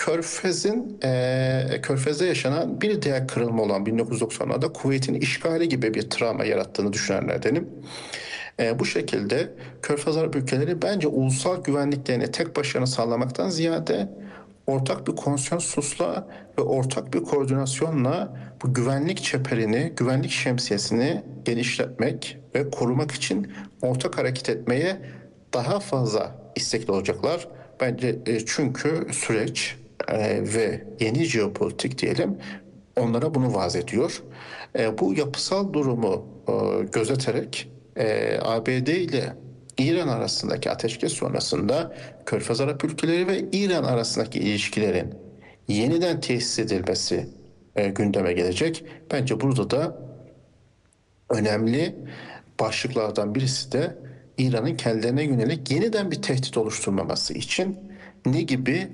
Körfez'de yaşanan bir diğer kırılma olan 1990'larda Kuveyt'in işgali gibi bir travma yarattığını düşünenlerdenim. Bu şekilde Körfez Arap ülkeleri bence ulusal güvenliklerini tek başına sağlamaktan ziyade ortak bir konsensusla ve ortak bir koordinasyonla bu güvenlik çeperini, güvenlik şemsiyesini genişletmek ve korumak için ortak hareket etmeye daha fazla istekli olacaklar. Bence çünkü süreç ve yeni jeopolitik diyelim onlara bunu vaaz ediyor. Bu yapısal durumu gözeterek ABD ile İran arasındaki ateşkes sonrasında Körfez Arap ülkeleri ve İran arasındaki ilişkilerin yeniden tesis edilmesi gündeme gelecek. Bence burada da önemli başlıklardan birisi de İran'ın kendilerine yönelik yeniden bir tehdit oluşturmaması için ne gibi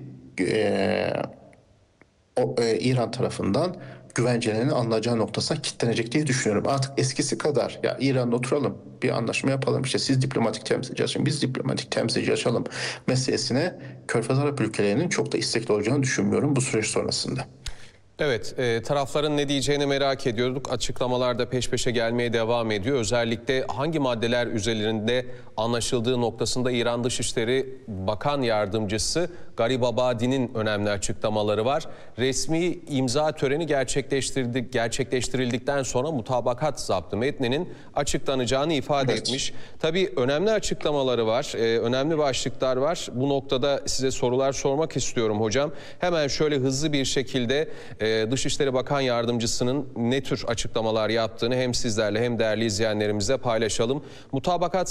İran tarafından güvencelerinin alınacağı noktasına kilitlenecek diye düşünüyorum. Artık eskisi kadar ya İran'la oturalım bir anlaşma yapalım işte siz diplomatik temsilci açın biz diplomatik temsilci açalım meselesine Körfez Arap ülkelerinin çok da istekli olacağını düşünmüyorum bu süreç sonrasında. Evet, tarafların ne diyeceğini merak ediyorduk. Açıklamalar da peş peşe gelmeye devam ediyor. Özellikle hangi maddeler üzerinde anlaşıldığı noktasında İran Dışişleri Bakan Yardımcısı Garibabadi'nin önemli açıklamaları var. Resmi imza töreni gerçekleştirildikten sonra mutabakat zaptı metninin açıklanacağını ifade etmiş. Tabii önemli açıklamaları var, önemli başlıklar var. Bu noktada size sorular sormak istiyorum hocam. Hemen şöyle hızlı bir şekilde Dışişleri Bakan Yardımcısının ne tür açıklamalar yaptığını hem sizlerle hem değerli izleyenlerimizle paylaşalım. Mutabakat